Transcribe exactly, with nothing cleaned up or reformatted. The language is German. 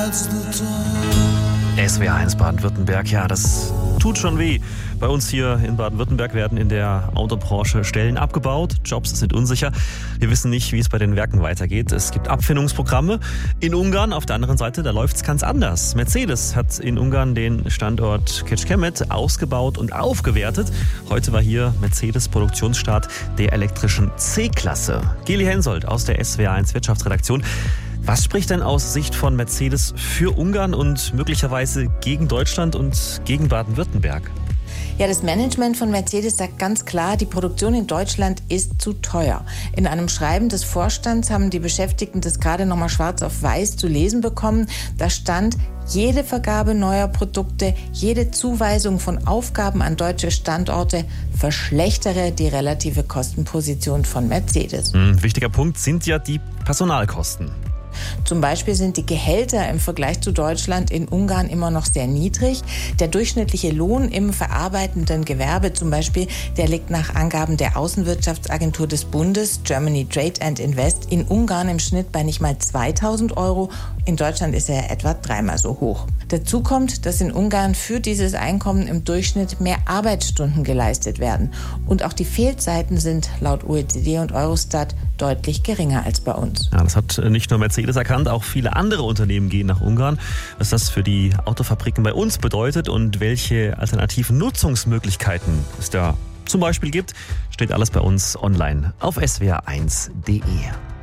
S W R eins Baden-Württemberg, ja, das tut schon weh. Bei uns hier in Baden-Württemberg werden in der Autobranche Stellen abgebaut, Jobs sind unsicher. Wir wissen nicht, wie es bei den Werken weitergeht. Es gibt Abfindungsprogramme. In Ungarn auf der anderen Seite, da läuft es ganz anders. Mercedes hat in Ungarn den Standort Kecskemét ausgebaut und aufgewertet. Heute war hier Mercedes Produktionsstart der elektrischen C-Klasse. Geli Hensoldt aus der S W R eins Wirtschaftsredaktion. Was spricht denn aus Sicht von Mercedes für Ungarn und möglicherweise gegen Deutschland und gegen Baden-Württemberg? Ja, das Management von Mercedes sagt ganz klar, die Produktion in Deutschland ist zu teuer. In einem Schreiben des Vorstands haben die Beschäftigten das gerade nochmal schwarz auf weiß zu lesen bekommen. Da stand, jede Vergabe neuer Produkte, jede Zuweisung von Aufgaben an deutsche Standorte verschlechtere die relative Kostenposition von Mercedes. Ein wichtiger Punkt sind ja die Personalkosten. Zum Beispiel sind die Gehälter im Vergleich zu Deutschland in Ungarn immer noch sehr niedrig. Der durchschnittliche Lohn im verarbeitenden Gewerbe zum Beispiel, der liegt nach Angaben der Außenwirtschaftsagentur des Bundes, Germany Trade and Invest, in Ungarn im Schnitt bei nicht mal zweitausend Euro. In Deutschland ist er etwa dreimal so hoch. Dazu kommt, dass in Ungarn für dieses Einkommen im Durchschnitt mehr Arbeitsstunden geleistet werden. Und auch die Fehlzeiten sind laut O E C D und Eurostat deutlich geringer als bei uns. Ja, das hat nicht nur Mercedes erkannt, auch viele andere Unternehmen gehen nach Ungarn. Was das für die Autofabriken bei uns bedeutet und welche alternativen Nutzungsmöglichkeiten es da zum Beispiel gibt, steht alles bei uns online auf S W R eins punkt de.